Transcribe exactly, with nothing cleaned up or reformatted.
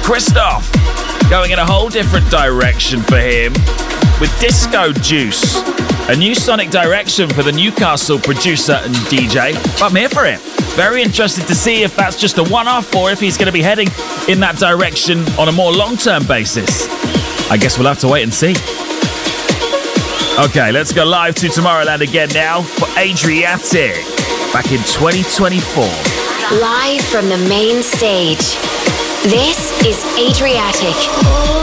Christoph going in a whole different direction for him with Disco Juice, a new sonic direction for the Newcastle producer and D J. But I'm here for it. Very interested to see if that's just a one-off or if he's going to be heading in that direction on a more long-term basis. I guess we'll have to wait and see. Okay, let's go live to Tomorrowland again now for Adriatic back in twenty twenty-four. Live from the main stage, this is Adriatic.